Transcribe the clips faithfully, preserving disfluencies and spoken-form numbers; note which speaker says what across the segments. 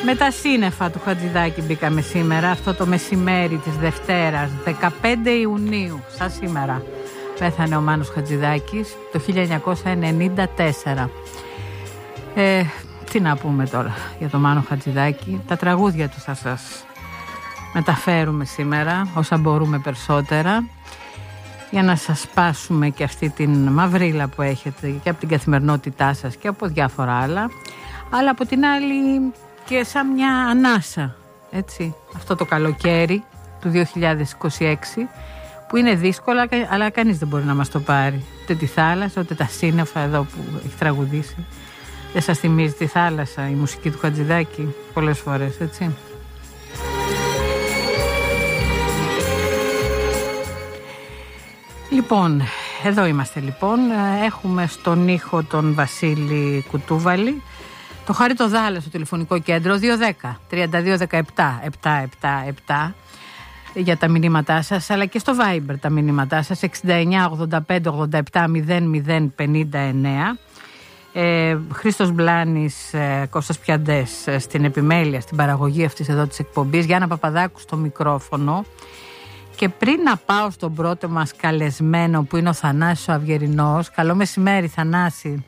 Speaker 1: Με τα σύννεφα του Χατζηδάκη μπήκαμε σήμερα, αυτό το μεσημέρι της Δευτέρας, δεκαπέντε Ιουνίου, σαν σήμερα. Πέθανε ο Μάνος Χατζηδάκης το χίλια εννιακόσια ενενήντα τέσσερα. Ε, τι να πούμε τώρα για τον Μάνο Χατζηδάκη. Τα τραγούδια του θα σας μεταφέρουμε σήμερα, όσα μπορούμε περισσότερα, για να σας σπάσουμε και αυτή την μαυρίλα που έχετε και από την καθημερινότητά σας και από διάφορα άλλα, αλλά από την άλλη και σαν μια ανάσα, έτσι, αυτό το καλοκαίρι του δύο χιλιάδες είκοσι έξι, που είναι δύσκολα, αλλά κανείς δεν μπορεί να μας το πάρει. Ούτε τη θάλασσα, ούτε τα σύννεφα εδώ που έχει τραγουδήσει. Δεν σας θυμίζει τη θάλασσα η μουσική του Χατζηδάκη πολλές φορές, έτσι? Λοιπόν, εδώ είμαστε λοιπόν. Έχουμε στον ήχο τον Βασίλη Κουτούβαλη. Το Χάριτο Δάλα στο τηλεφωνικό κέντρο δύο ένα μηδέν, τρία δύο ένα επτά, επτά επτά επτά για τα μηνύματά σας, αλλά και στο Viber τα μηνύματά σας εξήντα εννιά ογδόντα πέντε ογδόντα επτά μηδέν μηδέν πενήντα εννέα. Ε, Χρήστος Μπλάνης, ε, Κώστας Πιαντές ε, στην επιμέλεια, στην παραγωγή αυτής εδώ της εκπομπής, Γιάννα Παπαδάκου στο μικρόφωνο. Και πριν να πάω στον πρώτο μας καλεσμένο που είναι ο Θανάσης ο Αυγερινός. Καλό μεσημέρι, Θανάση.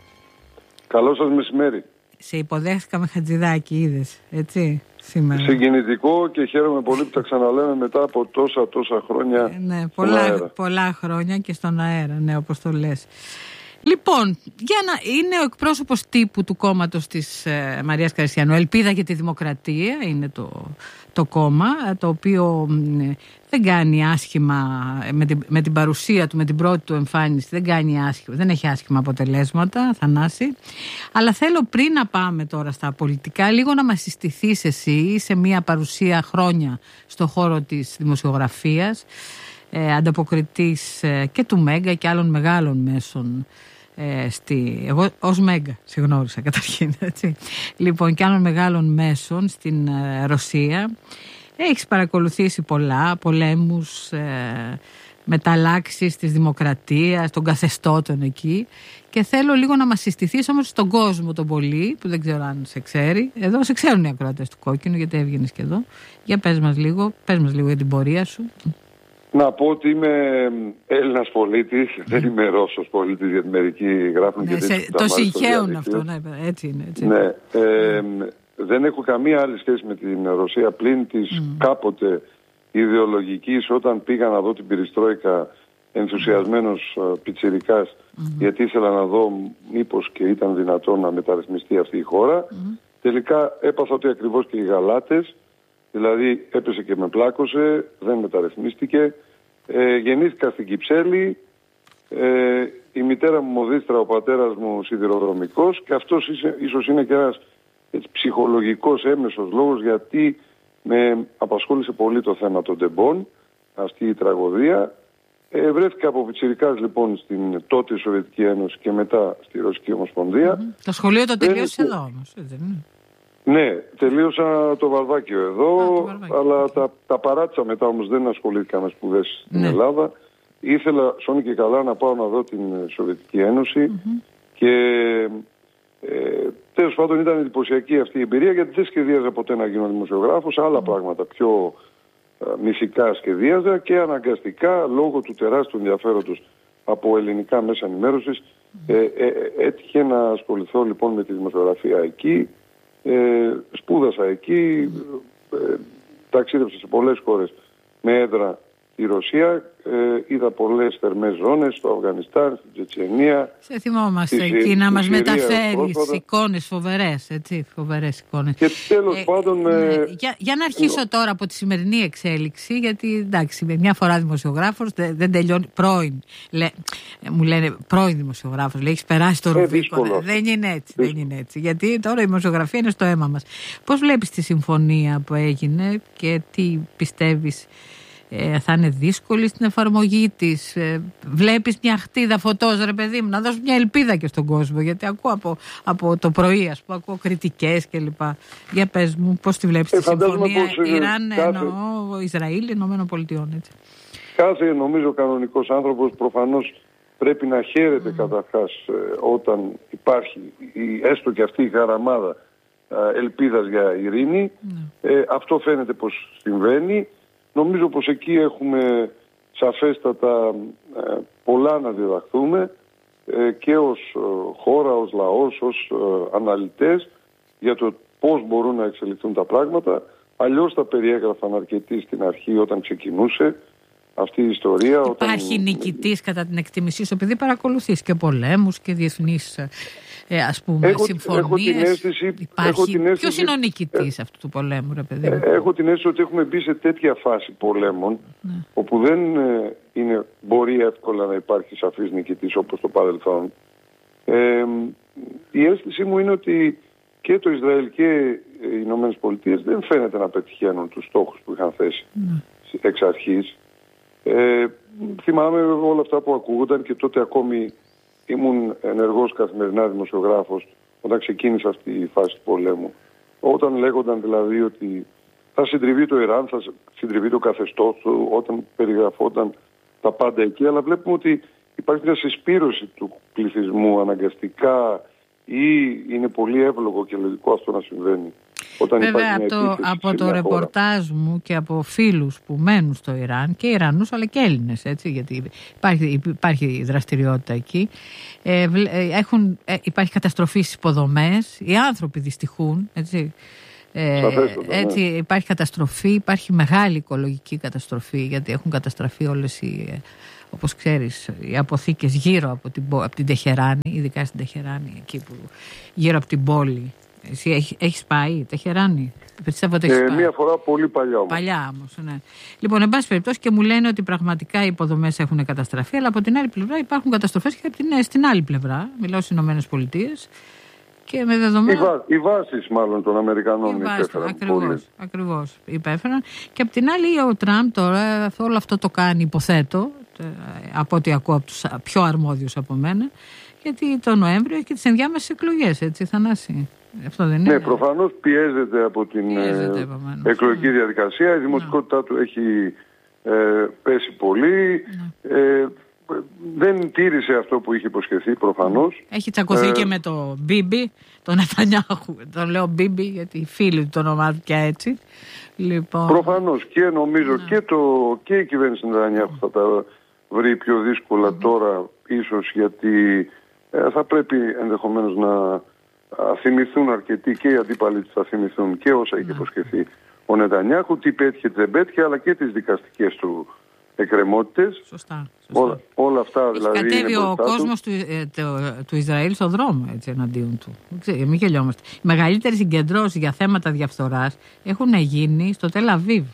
Speaker 2: Καλό σας μεσημέρι.
Speaker 1: Σε υποδέχτηκα με Χατζηδάκη, είδες, έτσι, σήμερα.
Speaker 2: Συγκινητικό και χαίρομαι πολύ που τα ξαναλέμε μετά από τόσα τόσα χρόνια.
Speaker 1: Ε, ναι, πολλά, πολλά χρόνια και στον αέρα, ναι, όπως το λες. Λοιπόν, για να είναι ο εκπρόσωπος τύπου του κόμματος της ε, Μαρίας Καριστιανού, Ελπίδα για τη Δημοκρατία είναι το, το κόμμα, το οποίο ε, δεν κάνει άσχημα με την, με την παρουσία του, με την πρώτη του εμφάνιση, δεν, κάνει άσχημα, δεν έχει άσχημα αποτελέσματα, Θανάση. Αλλά θέλω πριν να πάμε τώρα στα πολιτικά, λίγο να μας συστηθείς εσύ σε μια παρουσία χρόνια στο χώρο της δημοσιογραφίας, ε, ανταποκριτής ε, και του Μέγκα και άλλων μεγάλων μέσων. Ε, στη, εγώ ως Μέγκα συγνώρισα καταρχήν, έτσι. Λοιπόν, και άλλων μεγάλων μέσων στην ε, Ρωσία. Έχεις παρακολουθήσει πολλά πολέμους, ε, μεταλλάξεις της δημοκρατίας, των καθεστώτων εκεί, και θέλω λίγο να μας συστηθείς όμως στον κόσμο τον πολύ, που δεν ξέρω αν σε ξέρει. Εδώ σε ξέρουν οι ακροατές του Κόκκινου, γιατί έβγαινες και εδώ. Για πες μας λίγο, πες μας λίγο για την πορεία σου.
Speaker 2: Να πω ότι είμαι Έλληνας πολίτης, mm. δεν είμαι Ρώσος πολίτης, γιατί μερικοί γράφουν, ναι, και σε,
Speaker 1: το συγχαίουν αυτό, ναι, έτσι είναι. Έτσι.
Speaker 2: Ναι, ε, mm. δεν έχω καμία άλλη σχέση με την Ρωσία πλην της mm. κάποτε ιδεολογικής, όταν πήγα να δω την Περιστρόικα ενθουσιασμένος mm. πιτσιρικάς, mm. γιατί ήθελα να δω μήπως και ήταν δυνατόν να μεταρρυθμιστεί αυτή η χώρα. Mm. Τελικά έπαθα ότι ακριβώς και οι γαλάτες, δηλαδή έπεσε και με πλάκωσε, δεν μεταρρυθμίστηκε. Ε, γεννήθηκα στην Κυψέλη, ε, η μητέρα μου μοδίστρα, ο πατέρας μου σιδηροδρομικός, και αυτός ίσως είναι και ένας έτσι, ψυχολογικός έμεσος λόγος, γιατί με απασχόλησε πολύ το θέμα των τεμπών, αυτή η τραγωδία. Ε, βρέθηκα από πιτσιρικάς λοιπόν στην τότε Σοβιετική Ένωση και μετά στη Ρωσική Ομοσπονδία. Mm-hmm. Το σχολείο το τελείωσε εδώ όμως, έτσι δεν είναι? Ναι, τελείωσα το Βαρβάκιο εδώ, Α, το Βαρβάκιο. αλλά τα, τα παράτησα μετά, όμως δεν ασχολήθηκα με σπουδές στην ναι. Ελλάδα. Ήθελα σώνει και καλά να πάω να δω την Σοβιετική Ένωση mm-hmm. και ε, τέλος πάντων ήταν εντυπωσιακή αυτή η εμπειρία, γιατί δεν σχεδίαζα ποτέ να γίνω δημοσιογράφος, άλλα mm-hmm. πράγματα πιο ε, μυθικά σχεδίαζα, και αναγκαστικά λόγω του τεράστιου ενδιαφέροντος από ελληνικά μέσα ενημέρωσης mm-hmm. ε, ε, έτυχε να ασχοληθώ λοιπόν με τη δημοσιογραφία εκεί. Ε, σπούδασα εκεί, ε, ταξίδεψα σε πολλές χώρες με έδρα τη Ρωσία, ε, είδα πολλές θερμές ζώνες στο Αφγανιστάν, στην Τσετσενία.
Speaker 1: Σε θυμόμαστε εκεί να μας μεταφέρεις εικόνες φοβερές, έτσι, φοβερές εικόνες.
Speaker 2: Και τέλος ε, πάντων... Ε,
Speaker 1: ναι, για, για να αρχίσω ε, τώρα από τη σημερινή εξέλιξη, γιατί εντάξει, μια φορά δημοσιογράφος δεν, δεν τελειώνει, πρώην, λέ, μου λένε πρώην δημοσιογράφος, λέει, έχεις περάσει το Ρουβίκο. Δεν είναι έτσι, δεν είναι έτσι, γιατί τώρα η δημοσιογραφία είναι στο αίμα μας. Πώς βλέπεις τη συμφωνία που έγινε και τι πιστεύεις? Ε, θα είναι δύσκολη στην εφαρμογή της? Ε, βλέπεις μια χτίδα φωτός, ρε παιδί μου, να δώσει μια ελπίδα και στον κόσμο? Γιατί ακούω από, από το πρωί, ας πούμε, ακούω κριτικές κλπ. Για πες μου, πώς τη βλέπεις ε, τη συμφωνία πώς, Ιράν, κάθε... εννοώ Ισραήλ, Ηνωμένων Πολιτειών, έτσι?
Speaker 2: Κάθε, νομίζω, κανονικός άνθρωπος προφανώς πρέπει να χαίρεται mm. καταρχάς ε, όταν υπάρχει η, έστω και αυτή η χαραμάδα ελπίδας για ειρήνη. Mm. Ε, αυτό φαίνεται πως συμβαίνει. Νομίζω πως εκεί έχουμε σαφέστατα ε, πολλά να διδαχθούμε ε, και ως ε, χώρα, ως λαός, ως ε, αναλυτές για το πώς μπορούν να εξελιχθούν τα πράγματα. Αλλιώς τα περιέγραφαν αρκετοί στην αρχή όταν ξεκινούσε αυτή η ιστορία.
Speaker 1: Υπάρχει όταν... νικητής κατά την εκτίμησή σου, επειδή παρακολουθείς και πολέμους και διεθνείς ε, ας πούμε έχω, συμφωνίες.
Speaker 2: Έχω την αίσθηση,
Speaker 1: Υπάρχει...
Speaker 2: έχω την αίσθηση,
Speaker 1: ποιος είναι ο νικητής ε, αυτού του πολέμου, ρε παιδί μου?
Speaker 2: Ε, έχω την αίσθηση ότι έχουμε μπει σε τέτοια φάση πολέμων, ναι. όπου δεν ε, είναι, μπορεί εύκολα να υπάρχει σαφής νικητής όπως το παρελθόν. Ε, η αίσθησή μου είναι ότι και το Ισραήλ και οι Ηνωμένες Πολιτείες δεν φαίνεται να πετυχαίνουν τους στόχους που είχαν θέσει mm. εξ αρχής. Ε, θυμάμαι όλα αυτά που ακούγονταν και τότε ακόμη ήμουν ενεργός καθημερινά δημοσιογράφος όταν ξεκίνησε αυτή η φάση του πολέμου. Όταν λέγονταν δηλαδή ότι θα συντριβεί το Ιράν, θα συντριβεί το καθεστώς του, όταν περιγραφόταν τα πάντα εκεί, αλλά βλέπουμε ότι υπάρχει μια συσπήρωση του πληθυσμού αναγκαστικά ή είναι πολύ εύλογο και λογικό αυτό να συμβαίνει. Όταν
Speaker 1: βέβαια από το, από το ρεπορτάζ μου και από φίλους που μένουν στο Ιράν και Ιρανούς αλλά και Έλληνες, έτσι, γιατί υπάρχει, υπάρχει δραστηριότητα εκεί, ε, έχουν, ε, υπάρχει καταστροφή στις υποδομές, οι άνθρωποι δυστυχούν, έτσι. Ε, έτσι ναι. Υπάρχει καταστροφή, υπάρχει μεγάλη οικολογική καταστροφή, γιατί έχουν καταστραφεί όλες οι, όπως ξέρεις, οι αποθήκες γύρω από την, από την Τεχεράνη, ειδικά στην Τεχεράνη, εκεί που γύρω από την πόλη. Εσύ έχεις, έχεις πάει Τεχεράνη? Πιστεύω ότι έχεις
Speaker 2: ε,
Speaker 1: πάει.
Speaker 2: Μία φορά πολύ παλιά όμως.
Speaker 1: Παλιά όμως, ναι. Λοιπόν, εν πάση περιπτώσει, και μου λένε ότι πραγματικά οι υποδομές έχουν καταστραφεί, αλλά από την άλλη πλευρά υπάρχουν καταστροφές και από την, στην άλλη πλευρά. Μιλάω στις Ηνωμένες Πολιτείες. Και με δεδομένα... Οι, βά,
Speaker 2: οι βάσεις μάλλον των Αμερικανών υπέφεραν.
Speaker 1: Ακριβώς, ακριβώς υπέφεραν. Και απ' την άλλη ο Τραμπ τώρα όλο αυτό το κάνει, υποθέτω, από ό,τι ακούω από τους πιο αρμόδιους από μένα, γιατί το Νοέμβριο έχει και τις ενδιάμεσες εκλογές, έτσι, Θανάση? Αυτό δεν είναι?
Speaker 2: Ναι, προφανώς πιέζεται από την πιέζεται, εκλογική διαδικασία. Η δημοτικότητά ναι. του έχει ε, πέσει πολύ. Ναι. Ε, δεν τήρησε αυτό που είχε υποσχεθεί προφανώς.
Speaker 1: Έχει τσακωθεί ε, και με το Μπίμπι, τον Νετανιάχου. Τον λέω Μπίμπι γιατί οι φίλοι του τον ονομάζουν και έτσι. Λοιπόν...
Speaker 2: Προφανώς και νομίζω ναι. και, το, και η κυβέρνηση Νετανιάχου θα τα βρει πιο δύσκολα mm-hmm. τώρα ίσως, γιατί ε, θα πρέπει ενδεχομένως να θυμηθούν αρκετοί και οι αντίπαλοι της θα θυμηθούν και όσα είχε υποσχεθεί ο Νετανιάχου, τι πέτυχε, τι δεν πέτυχε, αλλά και τις δικαστικές του εκκρεμότητες.
Speaker 1: Σωστά. σωστά.
Speaker 2: Όλα, όλα αυτά
Speaker 1: έχει
Speaker 2: δηλαδή.
Speaker 1: Κατέβει ο κόσμος του, ε, το, του Ισραήλ στον δρόμο έτσι, εναντίον του. Μην γελιόμαστε. Οι μεγαλύτερες συγκεντρώσεις για θέματα διαφθοράς έχουν γίνει στο Τελ Αβίβ.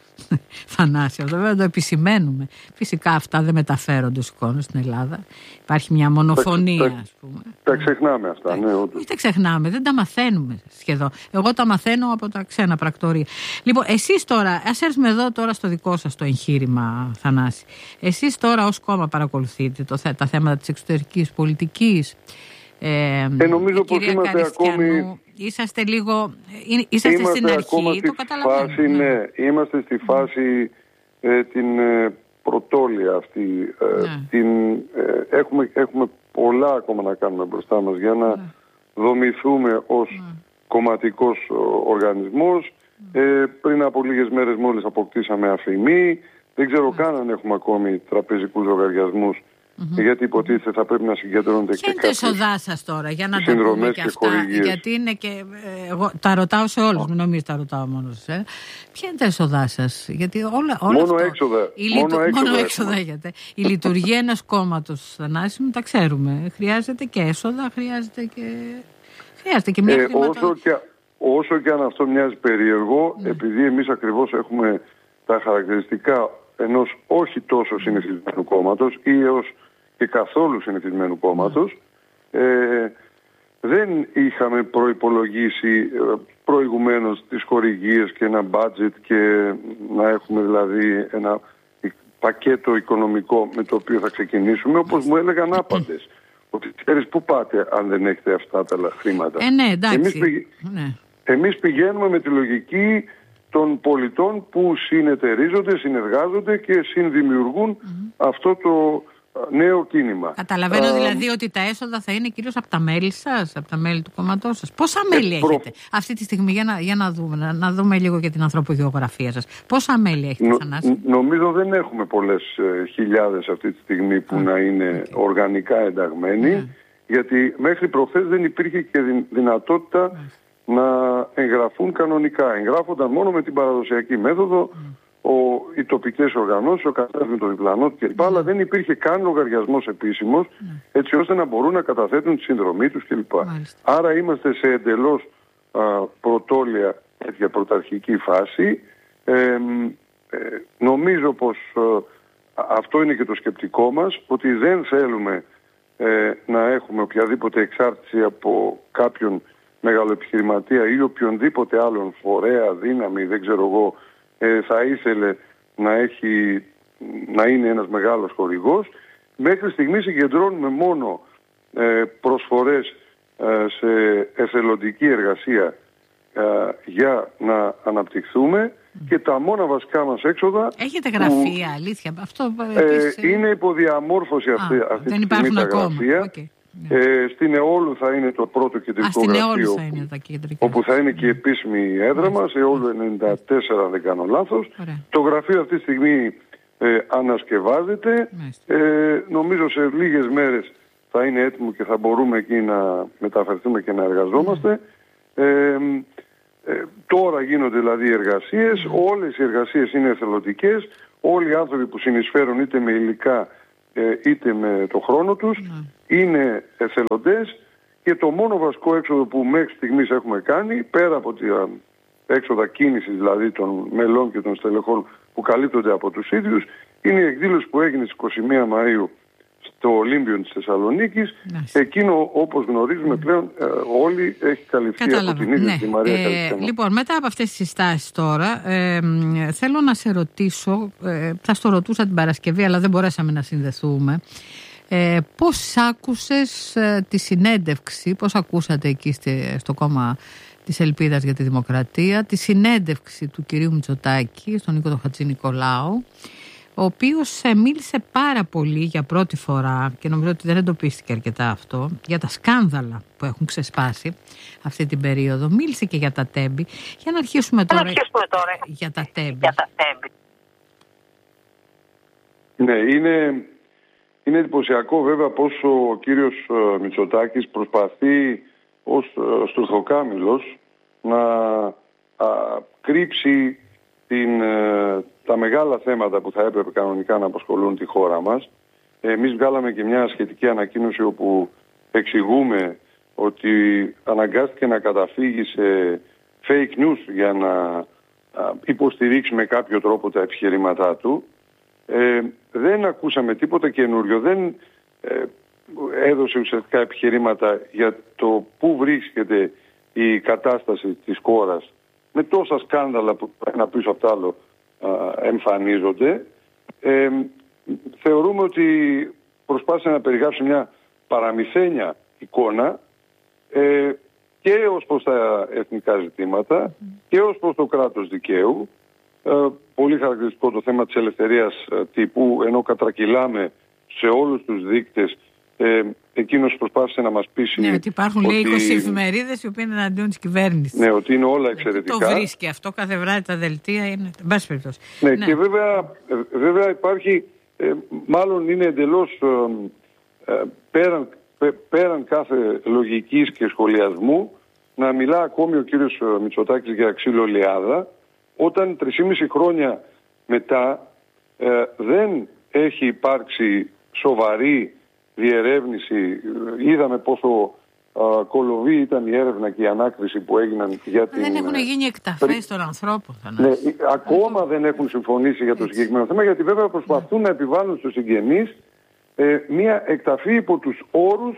Speaker 1: Θανάση, αυτό βέβαια το επισημαίνουμε. Φυσικά αυτά δεν μεταφέρονται στους εικόνες στην Ελλάδα. Υπάρχει μια μονοφωνία, τα, ας πούμε.
Speaker 2: Τα ξεχνάμε αυτά, ναι.
Speaker 1: Όχι τα ξεχνάμε, δεν τα μαθαίνουμε σχεδόν. Εγώ τα μαθαίνω από τα ξένα πρακτορία. Λοιπόν, εσείς τώρα, ας έρθουμε εδώ τώρα στο δικό σας το εγχείρημα, Θανάση. Εσείς τώρα ως κόμμα παρακολουθείτε το, τα θέματα της εξωτερικής πολιτικής.
Speaker 2: Ε, ε, νομίζω πως είμαστε ακόμη...
Speaker 1: Είσαστε λίγο... Είσαστε είμαστε στην αρχή, το καταλαβαίνω.
Speaker 2: Φάση, ναι, είμαστε στη φάση ε, την ε, πρωτόλια αυτή. Ε, ναι. την, ε, έχουμε, έχουμε πολλά ακόμα να κάνουμε μπροστά μας για να ναι. δομηθούμε ως ναι. κομματικός οργανισμός. Ναι. Ε, πριν από λίγες μέρες μόλις αποκτήσαμε αφημί. Δεν ξέρω ναι. καν αν έχουμε ακόμη τραπεζικούς λογαριασμούς. Mm-hmm. Γιατί υποτίθεται θα πρέπει να συγκεντρώνονται και
Speaker 1: κάποιες συνδρομές. Ποια είναι τα έσοδά σας τώρα, για να τα πούμε και αυτά, χορηγίες. Γιατί είναι και, ε, εγώ τα ρωτάω σε όλους, μην νομίζεις τα ρωτάω μόνο σε. Ε. Ποια είναι τα έσοδά σας, γιατί όλα, όλα
Speaker 2: μόνο
Speaker 1: αυτό,
Speaker 2: έξοδα.
Speaker 1: Η μόνο, λειτου... έξοδα, μόνο έξοδα έχετε. Η λειτουργία ενός κόμματος, Θανάση μου, τα ξέρουμε. Χρειάζεται και έσοδα, χρειάζεται και, χρειάζεται και μια ε, χρηματοδότηση.
Speaker 2: Όσο και, όσο και αν αυτό μοιάζει περίεργο, ναι. επειδή εμείς ακριβώς έχουμε τα χαρακτηριστικά ενός όχι τόσο συνηθισμένου κόμματος ή έως και καθόλου συνηθισμένου κόμματος, ε, δεν είχαμε προϋπολογίσει προηγουμένως τις χορηγίες και ένα budget και να έχουμε δηλαδή ένα πακέτο οικονομικό με το οποίο θα ξεκινήσουμε, όπως μου έλεγαν άπαντες. Ότι ξέρεις πού πάτε αν δεν έχετε αυτά τα χρήματα.
Speaker 1: Ε, ναι, εντάξει.
Speaker 2: Εμείς, πηγ... ναι. Εμείς πηγαίνουμε με τη λογική των πολιτών που συνεταιρίζονται, συνεργάζονται και συνδημιουργούν mm-hmm. αυτό το νέο κίνημα.
Speaker 1: Καταλαβαίνω uh, δηλαδή ότι τα έσοδα θα είναι κυρίως από τα μέλη σας, από τα μέλη του κόμματός σας. Πόσα μέλη ε, έχετε προ... αυτή τη στιγμή, για να, για να, δούμε, να, να δούμε λίγο και την ανθρωπογεωγραφία σας. Πόσα μέλη έχετε, Θανάση?
Speaker 2: Νο, νομίζω δεν έχουμε πολλές ε, χιλιάδες αυτή τη στιγμή που mm. να είναι okay. οργανικά ενταγμένοι, mm. γιατί μέχρι προχθές δεν υπήρχε και δυ, δυνατότητα mm. να εγγραφούν κανονικά. Εγγράφονταν μόνο με την παραδοσιακή μέθοδο, mm. Ο, οι τοπικές οργανώσεις, ο καθένας με το διπλανό του κλπ. Mm. Αλλά δεν υπήρχε καν λογαριασμός επίσημος, mm. έτσι ώστε να μπορούν να καταθέτουν τη συνδρομή τους κλπ. Mm. Άρα είμαστε σε εντελώς α, πρωτόλια, τέτοια πρωταρχική φάση. Ε, ε, νομίζω πως ε, αυτό είναι και το σκεπτικό μας, ότι δεν θέλουμε ε, να έχουμε οποιαδήποτε εξάρτηση από κάποιον μεγαλοεπιχειρηματία ή οποιονδήποτε άλλον φορέα, δύναμη, δεν ξέρω εγώ, Ε, θα ήθελε να, έχει, να είναι ένας μεγάλος χορηγός. Μέχρι στιγμής συγκεντρώνουμε μόνο ε, προσφορές ε, σε εθελοντική εργασία ε, για να αναπτυχθούμε mm. και τα μόνα βασικά μας έξοδα...
Speaker 1: Έχετε γραφεία, που, αλήθεια? Αυτό,
Speaker 2: ε, είναι υποδιαμόρφωση αυτή, Α, αυτή
Speaker 1: δεν
Speaker 2: τη στιγμή τα
Speaker 1: ακόμα.
Speaker 2: γραφεία. Okay. Ε, στην Εόλου θα είναι το πρώτο κεντρικό
Speaker 1: Α,
Speaker 2: γραφείο
Speaker 1: θα είναι
Speaker 2: όπου θα είναι και η επίσημη έδρα μας, Εόλου ενενήντα τέσσερα αν δεν κάνω λάθος.
Speaker 1: Ωραία.
Speaker 2: Το γραφείο αυτή τη στιγμή ε, ανασκευάζεται. Ε, νομίζω σε λίγες μέρες θα είναι έτοιμο και θα μπορούμε εκεί να μεταφερθούμε και να εργαζόμαστε. Mm. Ε, ε, τώρα γίνονται δηλαδή εργασίες, mm. όλες οι εργασίες είναι εθελοντικές, όλοι οι άνθρωποι που συνεισφέρουν είτε με υλικά είτε με το χρόνο τους mm. είναι εθελοντές και το μόνο βασικό έξοδο που μέχρι στιγμής έχουμε κάνει, πέρα από τα έξοδα κίνησης δηλαδή των μελών και των στελεχών που καλύπτονται από τους ίδιους, είναι η εκδήλωση που έγινε στις είκοσι μία Μαΐου στο Ολύμπιον της Θεσσαλονίκης. Nice. Εκείνο, όπως γνωρίζουμε mm. πλέον ε, όλοι, έχει καλυφθεί Κατάλαβα. από την ίδια ναι. τη Μαρία ε, Καλυφθένα.
Speaker 1: Λοιπόν, μετά από αυτές τις συστάσεις τώρα, ε, θέλω να σε ρωτήσω, ε, θα στο ρωτούσα την Παρασκευή, αλλά δεν μπορέσαμε να συνδεθούμε. Ε, πώς άκουσες ε, τη συνέντευξη, πώς ακούσατε εκεί στη, στο κόμμα της Ελπίδας για τη Δημοκρατία, τη συνέντευξη του κυρίου Μητσοτάκη, στον Νίκο Χατζηνικολάου, ο οποίος μίλησε πάρα πολύ για πρώτη φορά, και νομίζω ότι δεν εντοπίστηκε αρκετά αυτό, για τα σκάνδαλα που έχουν ξεσπάσει αυτή την περίοδο. Μίλησε και για τα τέμπη. Για να αρχίσουμε τώρα,
Speaker 3: να αρχίσουμε τώρα.
Speaker 1: για τα τέμπη.
Speaker 3: Για τα τέμπη.
Speaker 2: Ναι, είναι, είναι εντυπωσιακό βέβαια πως ο κύριος Μητσοτάκης προσπαθεί ως στουρθοκάμιλος να α, κρύψει την, τα μεγάλα θέματα που θα έπρεπε κανονικά να απασχολούν τη χώρα μας. Εμείς βγάλαμε και μια σχετική ανακοίνωση όπου εξηγούμε ότι αναγκάστηκε να καταφύγει σε fake news για να υποστηρίξει με κάποιο τρόπο τα επιχειρήματά του. Ε, δεν ακούσαμε τίποτα καινούριο, δεν ε, έδωσε ουσιαστικά επιχειρήματα για το πού βρίσκεται η κατάσταση της χώρας με τόσα σκάνδαλα που ένα πίσω από το άλλο α, εμφανίζονται. Ε, θεωρούμε ότι προσπάθησε να περιγράψει μια παραμυθένια εικόνα ε, και ως προς τα εθνικά ζητήματα mm. και ως προς το κράτος δικαίου. Ε, πολύ χαρακτηριστικό το θέμα της ελευθερίας ε, τύπου, ενώ κατρακυλάμε σε όλους τους δείκτες. Ε, εκείνος προσπάθησε να μας πείσει.
Speaker 1: Ναι, ότι υπάρχουν ότι... λέει είκοσι εφημερίδες οι οποίοι είναι εναντίον της κυβέρνησης.
Speaker 2: Ναι, ότι είναι όλα εξαιρετικά.
Speaker 1: Το βρίσκει αυτό, κάθε βράδυ τα δελτία είναι. Μπας περιπτώσει.
Speaker 2: Ναι, ναι, και βέβαια, βέβαια υπάρχει, ε, μάλλον είναι εντελώς ε, ε, πέραν, πέ, πέραν κάθε λογικής και σχολιασμού να μιλά ακόμη ο κύριος Μητσοτάκης για ξύλο λιάδα, όταν τρισήμιση χρόνια μετά ε, δεν έχει υπάρξει σοβαρή διερεύνηση. Είδαμε πόσο α, κολοβή ήταν η έρευνα και η ανάκριση που έγιναν για την...
Speaker 1: Δεν έχουν γίνει εκταφές των ανθρώπων.
Speaker 2: Ναι, ακόμα δεν έχουν συμφωνήσει για το Έτσι. συγκεκριμένο θέμα, γιατί βέβαια προσπαθούν να επιβάλλουν στους συγγενείς ε, μια εκταφή υπό τους όρους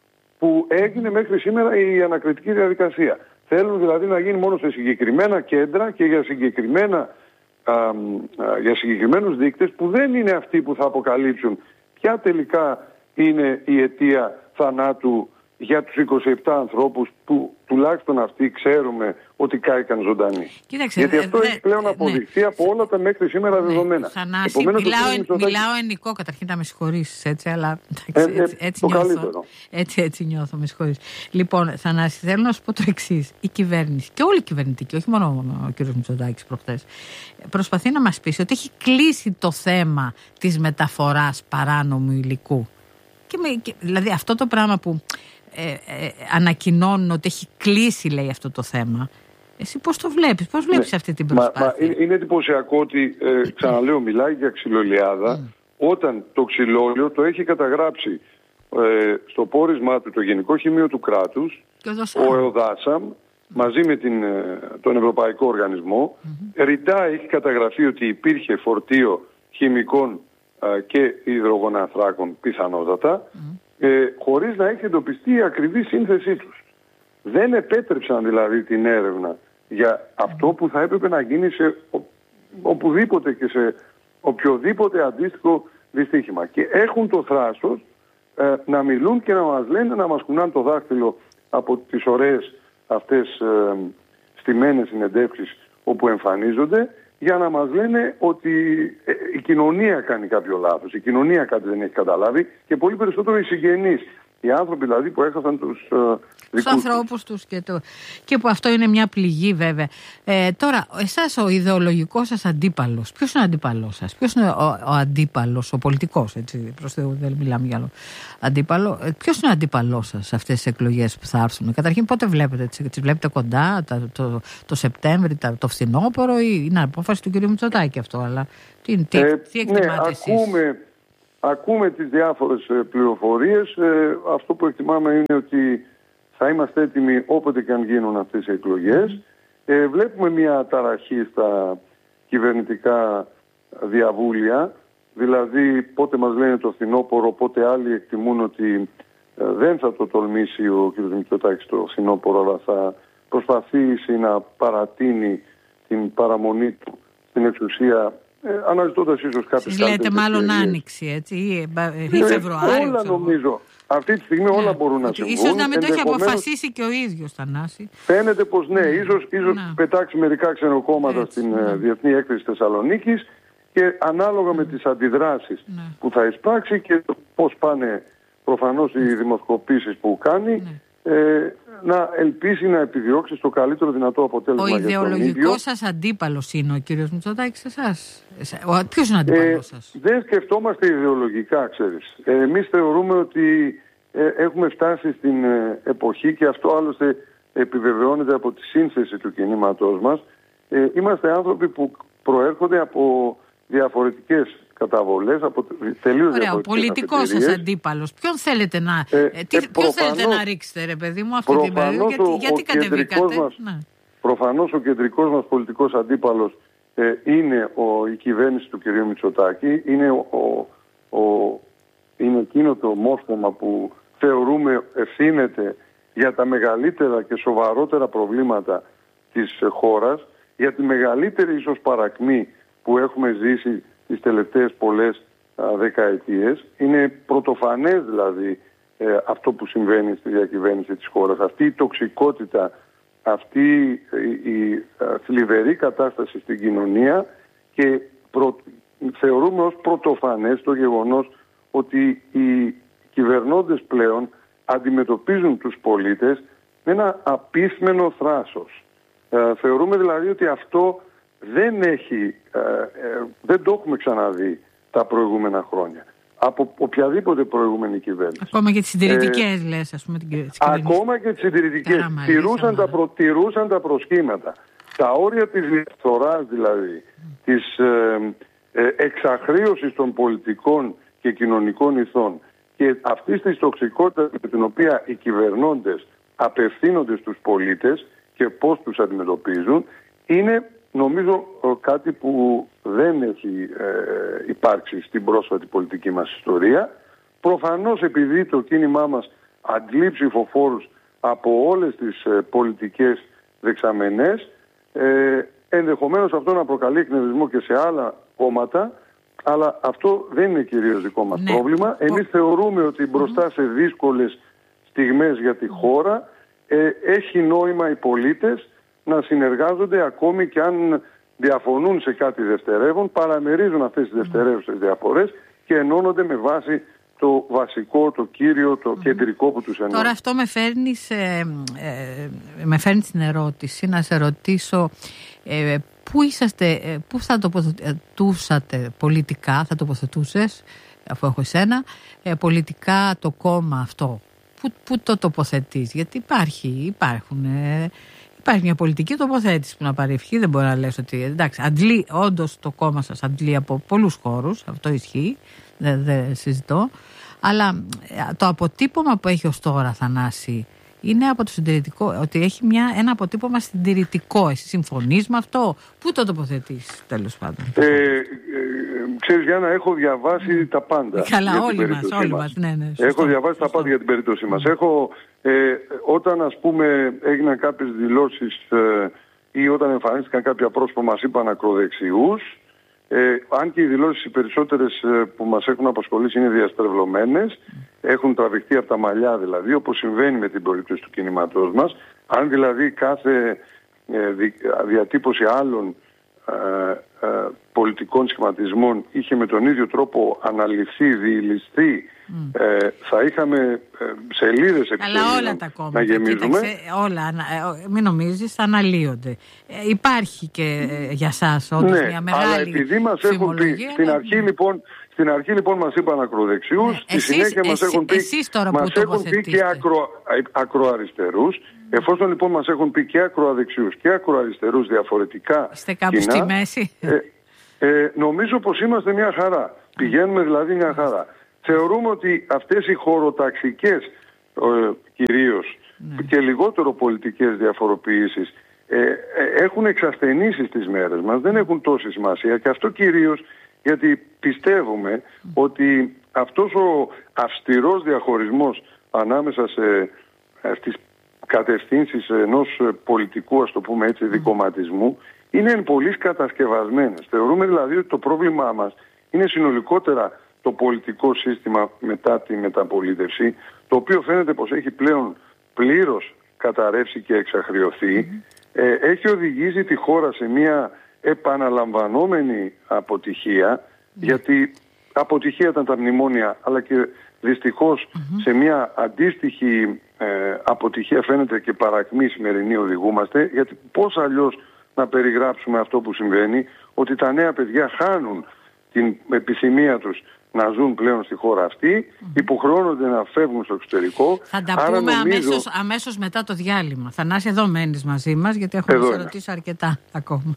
Speaker 2: που έγινε μέχρι σήμερα η ανακριτική διαδικασία. Θέλουν δηλαδή να γίνει μόνο σε συγκεκριμένα κέντρα και για, συγκεκριμένα, α, α, για συγκεκριμένους δείκτες που δεν είναι αυτοί που θα αποκαλύψουν ποια τελικά είναι η αιτία θανάτου για τους είκοσι επτά ανθρώπους που τουλάχιστον αυτοί ξέρουμε ότι κάηκαν ζωντανοί.
Speaker 1: Κοίταξε,
Speaker 2: γιατί αυτό
Speaker 1: δε,
Speaker 2: έχει πλέον
Speaker 1: ναι,
Speaker 2: αποδειχθεί ναι. από όλα τα μέχρι σήμερα ναι, δεδομένα.
Speaker 1: Θανάση, μιλάω, Μητσοτάκη... μιλάω ενικό, καταρχήν να με συγχωρήσεις έτσι, αλλά
Speaker 2: ε,
Speaker 1: έτσι, έτσι, έτσι,
Speaker 2: το
Speaker 1: νιώθω,
Speaker 2: καλύτερο.
Speaker 1: έτσι, έτσι νιώθω, με συγχωρείς. Λοιπόν, Θανάση, θέλω να σου πω το εξής. Η κυβέρνηση και όλοι οι κυβερνητικοί, όχι μόνο ο κ. Μητσοτάκης προχθές, προσπαθεί να μας πείσει ότι έχει κλείσει το θέμα της μεταφοράς παράνομου υλικού. Και με, και, δηλαδή αυτό το πράγμα που ε, ε, ανακοινώνουν ότι έχει κλείσει, λέει, αυτό το θέμα. Εσύ πώς το βλέπεις, πώς βλέπεις ναι. αυτή την προσπάθεια?
Speaker 2: Μα, μα, είναι εντυπωσιακό ότι, ε, ξαναλέω, μιλάει για ξυλολιάδα mm. όταν το ξυλόλιο το έχει καταγράψει ε, στο πόρισμά του το Γενικό Χημείο του Κράτους, ο ΕΟΔΑΣΑΜ, μαζί με την, τον Ευρωπαϊκό Οργανισμό. Mm-hmm. Ρητά έχει καταγραφεί ότι υπήρχε φορτίο χημικών και υδρογονανθράκων πιθανότατα, mm. ε, χωρίς να έχει εντοπιστεί η ακριβή σύνθεσή τους. Δεν επέτρεψαν δηλαδή την έρευνα για αυτό που θα έπρεπε να γίνει σε ο, οπουδήποτε και σε οποιοδήποτε αντίστοιχο δυστύχημα. Και έχουν το θράσος ε, να μιλούν και να μας λένε, να μας κουνάνε το δάχτυλο από τις ωραίες αυτές ε, στημένες συνεντεύξεις όπου εμφανίζονται, για να μας λένε ότι η κοινωνία κάνει κάποιο λάθος, η κοινωνία κάτι δεν έχει καταλάβει και πολύ περισσότερο οι συγγενείς. Οι άνθρωποι δηλαδή που έχασαν τους uh,
Speaker 1: τους ανθρώπους τους και, το... και που αυτό είναι μια πληγή βέβαια. Ε, τώρα, εσάς ο ιδεολογικός σας αντίπαλος, ποιος είναι ο αντίπαλος σας, ποιος είναι ο, ο αντίπαλος, ο πολιτικός, έτσι, προς Θεού δεν μιλάμε για άλλο αντίπαλο, ε, ποιος είναι ο αντίπαλός σας σε αυτές τις εκλογές που θα έρθουν? Καταρχήν πότε βλέπετε, τις, τις βλέπετε κοντά, τα, το, το Σεπτέμβρη, τα, το φθινόπωρο ή είναι απόφαση του κ. Μητσοτάκη αυτό, αλλά τι, τι,
Speaker 2: ε,
Speaker 1: τι εκτιμάτε
Speaker 2: ναι,
Speaker 1: εσείς?
Speaker 2: Ακούμε, ακούμε τις διάφορες πληροφορίες, ε, αυτό που εκτιμάμε είναι ότι θα είμαστε έτοιμοι όποτε και αν γίνουν αυτές οι εκλογές. Ε, βλέπουμε μια ταραχή στα κυβερνητικά διαβούλια, δηλαδή πότε μας λένε το φθινόπωρο, πότε άλλοι εκτιμούν ότι ε, δεν θα το τολμήσει ο κ. Μητσοτάκης το φθινόπωρο, αλλά θα προσπαθήσει να παρατείνει την παραμονή του στην εξουσία, ε, αναζητώντας ίσως κάποιες
Speaker 1: καλύτερες. Λέτε μάλλον άνοιξη, έτσι, ή, ή Φεβρουάριο.
Speaker 2: Όλα νομίζω. Αυτή τη στιγμή όλα ναι. μπορούν να συμβούν.
Speaker 1: Ίσως να μην το έχει αποφασίσει και ο ίδιος, Θανάση.
Speaker 2: Φαίνεται πως ναι, ίσως, ίσως ναι. πετάξει μερικά ξενοκόμματα έτσι, στην ναι. Διεθνή Έκθεση Θεσσαλονίκης και ανάλογα ναι. με τις αντιδράσεις ναι. που θα εισπράξει και πώς πάνε προφανώς οι δημοσκοπήσεις που κάνει, ναι. ε, να ελπίσει να επιδιώξει στο καλύτερο δυνατό αποτέλεσμα.
Speaker 1: Ο ιδεολογικός σας αντίπαλος είναι ο κύριος Μητσοτάκης εσάς? Ποιος είναι ο αντίπαλος σας?
Speaker 2: Ε, δεν σκεφτόμαστε ιδεολογικά, ξέρεις. Ε, εμείς θεωρούμε ότι ε, έχουμε φτάσει στην ε, εποχή, και αυτό άλλωστε επιβεβαιώνεται από τη σύνθεση του κινήματός μας. Ε, είμαστε άνθρωποι που προέρχονται από διαφορετικές καταβολές, από τελείως
Speaker 1: διαφορετικές. Ωραία, ο πολιτικός σας αντίπαλος. Ποιον θέλετε να, ε, ε, τι, ε, ποιον θέλετε να ρίξετε, ρε παιδί μου, αυτή την περίοδο? Γιατί, γιατί κατεβήκατε?
Speaker 2: Μας, ναι. Προφανώς ο κεντρικός μας πολιτικός αντίπαλος ε, είναι ο, η κυβέρνηση του κ. Μητσοτάκη. Είναι, ο, ο, είναι εκείνο το μόρφωμα που θεωρούμε ευθύνεται για τα μεγαλύτερα και σοβαρότερα προβλήματα της χώρας, για τη μεγαλύτερη ίσως παρακμή που έχουμε ζήσει τις τελευταίες πολλές α, δεκαετίες. Είναι πρωτοφανές δηλαδή ε, αυτό που συμβαίνει στη διακυβέρνηση της χώρας. Αυτή η τοξικότητα, αυτή η, η α, θλιβερή κατάσταση στην κοινωνία, και προ, θεωρούμε ως πρωτοφανές το γεγονός ότι οι κυβερνώντες πλέον αντιμετωπίζουν τους πολίτες με ένα απίθμενο θράσος. Ε, θεωρούμε δηλαδή ότι αυτό δεν έχει, ε, ε, δεν το έχουμε ξαναδεί τα προηγούμενα χρόνια από οποιαδήποτε προηγούμενη κυβέρνηση.
Speaker 1: Ακόμα και τις συντηρητικές ε, λες, ας πούμε. Την
Speaker 2: ακόμα και τις συντηρητικές τηρούσαν τα, προ, τηρούσαν τα προσχήματα. Τα όρια της διαφθοράς δηλαδή, mm. της ε, ε, εξαχρίωσης των πολιτικών και κοινωνικών ηθών και αυτής της τοξικότητας με την οποία οι κυβερνώντες απευθύνονται στους πολίτες και πώς τους αντιμετωπίζουν, είναι νομίζω κάτι που δεν έχει ε, υπάρξει στην πρόσφατη πολιτική μας ιστορία. Προφανώς επειδή το κίνημά μας αντλεί ψηφοφόρους από όλες τις ε, πολιτικές δεξαμενές, ε, ενδεχομένως αυτό να προκαλεί εκνευρισμό και σε άλλα κόμματα, αλλά αυτό δεν είναι κυρίως δικό μας ναι. πρόβλημα. Εμείς θεωρούμε ότι μπροστά σε δύσκολες στιγμές για τη χώρα, ε, έχει νόημα οι πολίτες να συνεργάζονται, ακόμη και αν διαφωνούν σε κάτι δευτερεύον, παραμερίζουν αυτές τις δευτερεύουσες διαφορές και ενώνονται με βάση το βασικό, το κύριο, το mm. κεντρικό που τους ενώνει.
Speaker 1: Τώρα αυτό με φέρνει, σε, ε, με φέρνει στην ερώτηση, να σε ρωτήσω ε, πού είσαστε, πού θα τοποθετούσατε πολιτικά, θα τοποθετούσες, αφού έχω εσένα, ε, πολιτικά το κόμμα αυτό. Πού, πού το τοποθετείς, γιατί υπάρχει, υπάρχουν... Ε, Υπάρχει μια πολιτική τοποθέτηση που να παρευχεί, δεν μπορεί να λες ότι εντάξει, αντλεί, όντως το κόμμα σας αντλεί από πολλούς χώρους, αυτό ισχύει, δεν δε συζητώ, αλλά το αποτύπωμα που έχει ως τώρα, Θανάση, είναι από το συντηρητικό, ότι έχει μια, ένα αποτύπωμα συντηρητικό. Εσύ συμφωνείς με αυτό? Πού το τοποθετείς, τέλος πάντων?
Speaker 2: Ε, ε, ξέρεις, Γιάννα, έχω διαβάσει τα πάντα.
Speaker 1: Καλά, όλοι μας, όλοι μας, ναι, ναι. Σωστό,
Speaker 2: έχω διαβάσει
Speaker 1: σωστό.
Speaker 2: τα πάντα για την περίπτωσή μας. Έχω, ε, όταν ας πούμε έγιναν κάποιες δηλώσεις ε, ή όταν εμφανίστηκαν κάποια πρόσωπα μας είπαν ακροδεξιούς, ε, αν και οι δηλώσεις οι περισσότερες ε, που μας έχουν απασχολήσει είναι διαστρεβλωμένες, έχουν τραβηχτεί από τα μαλλιά δηλαδή, όπως συμβαίνει με την περίπτωση του κινήματός μας. Αν δηλαδή κάθε ε, δι, διατύπωση άλλων ε, ε, πολιτικών σχηματισμών είχε με τον ίδιο τρόπο αναλυθεί, διηλιστεί, mm. ε, θα είχαμε ε, σελίδες
Speaker 1: επιστολών
Speaker 2: να γεμίζουμε.
Speaker 1: Κοίταξε, όλα, ε, μην νομίζεις, θα αναλύονται. Ε, υπάρχει και ε, για σας όντως ναι, μια μεγάλη
Speaker 2: αλλά επειδή μας έχουν πει, στην αρχή ναι. λοιπόν Στην αρχή λοιπόν μας είπαν ακροδεξιούς, ναι, στη εσείς, συνέχεια μας
Speaker 1: εσείς,
Speaker 2: έχουν πει, μας έχουν πει και ακρο, ακροαριστερούς. Mm. Εφόσον λοιπόν μας έχουν πει και ακροαδεξιούς και ακροαριστερούς διαφορετικά.
Speaker 1: Είστε κάπου κοινά, στη μέση.
Speaker 2: Ε, ε, νομίζω πως είμαστε μια χαρά. Mm. Πηγαίνουμε δηλαδή μια χαρά. Mm. Θεωρούμε ότι αυτές οι χωροταξικές ε, κυρίως mm. και λιγότερο πολιτικές διαφοροποιήσεις ε, ε, έχουν εξασθενήσει στις μέρες μας, δεν έχουν τόση σημασία και αυτό κυρίως γιατί πιστεύουμε mm. ότι αυτός ο αυστηρός διαχωρισμός ανάμεσα σε, στις κατευθύνσεις ενός πολιτικού, ας το πούμε έτσι, mm. δικομματισμού είναι εν πολλοίς κατασκευασμένες. Θεωρούμε δηλαδή ότι το πρόβλημά μας είναι συνολικότερα το πολιτικό σύστημα μετά τη μεταπολίτευση, το οποίο φαίνεται πως έχει πλέον πλήρως καταρρεύσει και εξαχριωθεί, mm. ε, έχει οδηγήσει τη χώρα σε μια επαναλαμβανόμενη αποτυχία, mm. γιατί αποτυχία ήταν τα μνημόνια, αλλά και δυστυχώς mm-hmm. σε μια αντίστοιχη ε, αποτυχία φαίνεται και παρακμή σημερινή οδηγούμαστε, γιατί πώς αλλιώς να περιγράψουμε αυτό που συμβαίνει, ότι τα νέα παιδιά χάνουν την επιθυμία τους να ζουν πλέον στη χώρα αυτή, mm-hmm. υποχρεώνονται να φεύγουν στο εξωτερικό.
Speaker 1: Θα τα πούμε νομίζω... αμέσως, αμέσως μετά το διάλειμμα. Θανάση, εδώ μένεις μαζί μας, γιατί έχουμε σε ρωτήσει αρκετά ακόμα.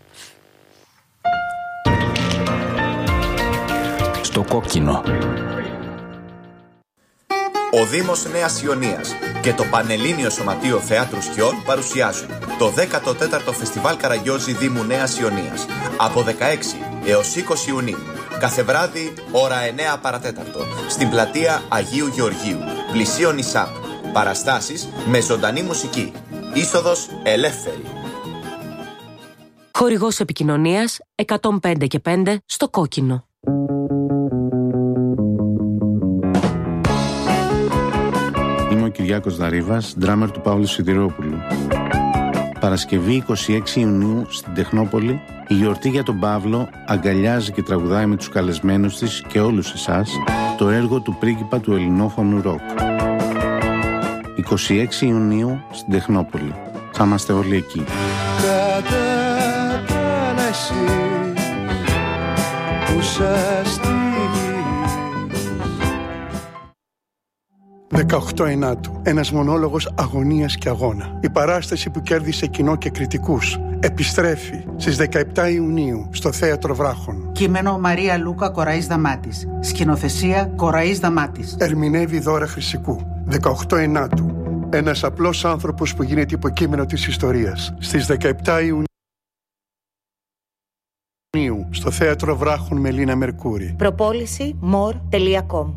Speaker 3: Στο κόκκινο.
Speaker 4: Ο Δήμος Νέας Ιωνίας και το Πανελλήνιο Σωματείο Θεάτρου Σκιών παρουσιάζουν το δέκατο τέταρτο Φεστιβάλ Καραγκιόζη Δήμου Νέας Ιωνίας από δεκαέξι έως είκοσι Ιουνίου. Κάθε βράδυ, ώρα εννέα παρατέταρτο, στην πλατεία Αγίου Γεωργίου, πλησίον ΙΣΑΠ. Παραστάσεις με ζωντανή μουσική. Είσοδος ελεύθερη.
Speaker 5: Χορηγός επικοινωνίας εκατόν πέντε και πέντε στο κόκκινο.
Speaker 6: Είμαι ο Κυριάκος Δαρίβας, ντράμερ του Παύλου Σιδηρόπουλου. Παρασκευή είκοσι έξι Ιουνίου στην Τεχνόπολη, η γιορτή για τον Παύλο αγκαλιάζει και τραγουδάει με τους καλεσμένους της και όλους εσάς το έργο του πρίγκιπα του ελληνόφωνου ροκ. είκοσι έξι Ιουνίου στην Τεχνόπολη. Θα είμαστε όλοι εκεί.
Speaker 7: δεκαοκτώ Ενάτου. Ένας μονόλογος αγωνίας και αγώνα. Η παράσταση που κέρδισε κοινό και κριτικούς επιστρέφει στις δεκαεπτά Ιουνίου στο Θέατρο Βράχων.
Speaker 8: Κείμενο Μαρία Λούκα Κοραής Δαμάτης. Σκηνοθεσία Κοραής Δαμάτης.
Speaker 7: Ερμηνεύει Δώρα Χρυσικού. δεκαοκτώ Ενάτου. Ένας απλός άνθρωπος που γίνεται υποκείμενο της ιστορίας. Στις δεκαεπτά Ιουνίου στο Θέατρο Βράχων με Λίνα Μερκούρη.
Speaker 9: Προπόληση μορ τελεία κομ.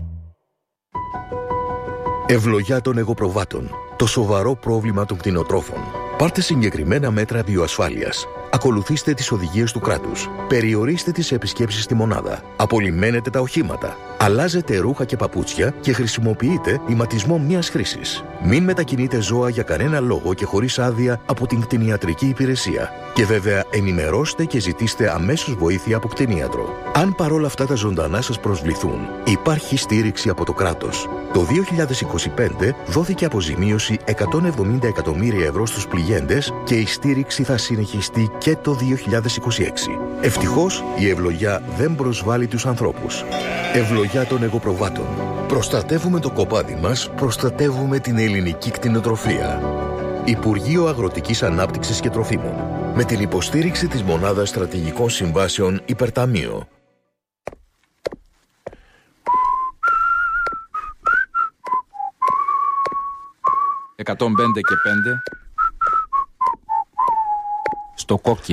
Speaker 10: Ευλογιά των εγωπροβάτων. Το σοβαρό πρόβλημα των κτηνοτρόφων. Πάρτε συγκεκριμένα μέτρα βιοασφάλειας.
Speaker 3: Ακολουθήστε τις οδηγίες του κράτους. Περιορίστε τις επισκέψεις στη μονάδα. Απολυμμένετε τα οχήματα. Αλλάζετε ρούχα και παπούτσια και χρησιμοποιείτε ηματισμό μιας χρήσης. Μην μετακινείτε ζώα για κανένα λόγο και χωρίς άδεια από την κτηνιατρική υπηρεσία. Και βέβαια ενημερώστε και ζητήστε αμέσως βοήθεια από κτηνίατρο. Αν παρόλα αυτά τα ζωντανά σας προσβληθούν, υπάρχει στήριξη από το κράτος. Το δύο χιλιάδες είκοσι πέντε δόθηκε αποζημίωση εκατόν εβδομήντα εκατομμύρια ευρώ στους πληγέντες και η στήριξη θα συνεχιστεί και το δύο χιλιάδες είκοσι έξι. Ευτυχώς η ευλογιά δεν προσβάλλει τους ανθρώπους. Ευλογιά των εγωπροβάτων. Προστατεύουμε το κοπάδι μας, προστατεύουμε την ελληνική κτηνοτροφία. Υπουργείο Αγροτικής Ανάπτυξης και Τροφίμων. Με την υποστήριξη της Μονάδας Στρατηγικών Συμβάσεων Υπερταμείο.
Speaker 10: εκατόν πέντε και πέντε στο κόκκινο.